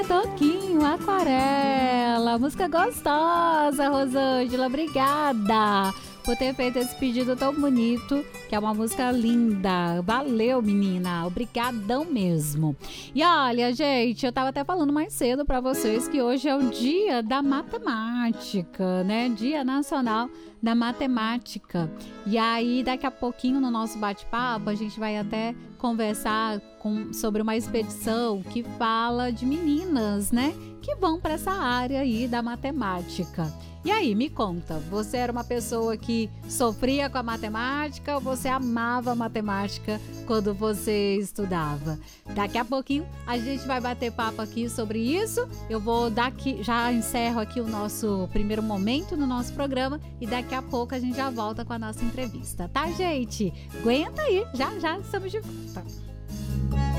Toquinho, Aquarela, música gostosa, Rosângela, obrigada por ter feito esse pedido tão bonito, que é uma música linda. Valeu, menina, obrigadão mesmo. E olha, gente, eu tava até falando mais cedo pra vocês que hoje é o dia da matemática, né? Dia Nacional da Matemática. E aí, daqui a pouquinho no nosso bate-papo, a gente vai até conversar sobre uma expedição que fala de meninas, né? Que vão para essa área aí da matemática. E aí, me conta, você era uma pessoa que sofria com a matemática ou você amava a matemática quando você estudava? Daqui a pouquinho a gente vai bater papo aqui sobre isso. Eu vou já encerro aqui o nosso primeiro momento no nosso programa e daqui a pouco a gente já volta com a nossa entrevista, tá, gente? Aguenta aí, já estamos de volta.